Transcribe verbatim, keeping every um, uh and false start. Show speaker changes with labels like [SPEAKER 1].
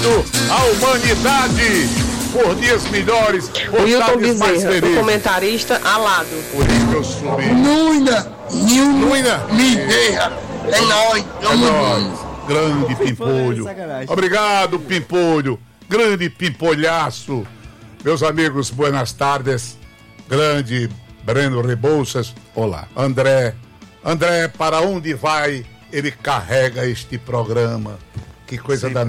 [SPEAKER 1] abençoado a humanidade por dias melhores, por
[SPEAKER 2] o Hilton
[SPEAKER 1] tardes mais
[SPEAKER 2] Bezerra, o
[SPEAKER 1] felizes.
[SPEAKER 2] comentarista alado.
[SPEAKER 1] Por isso que eu subi.
[SPEAKER 3] Nuina, Nilma,
[SPEAKER 1] Nuina.
[SPEAKER 3] Bezerra. É nóis,
[SPEAKER 1] É
[SPEAKER 3] tamo
[SPEAKER 1] nóis.
[SPEAKER 3] junto.
[SPEAKER 1] Grande Pimpolho. Obrigado, Pimpolho. Grande Pimpolhaço. Meus amigos, buenas tardes. Grande Breno Rebouças.
[SPEAKER 4] Olá.
[SPEAKER 1] André. André, para onde vai, ele carrega este programa. Que coisa da